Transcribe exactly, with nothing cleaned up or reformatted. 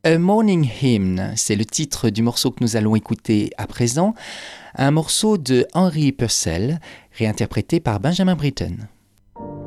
A Morning Hymn, c'est le titre du morceau que nous allons écouter à présent, un morceau de Henry Purcell, réinterprété par Benjamin Britten.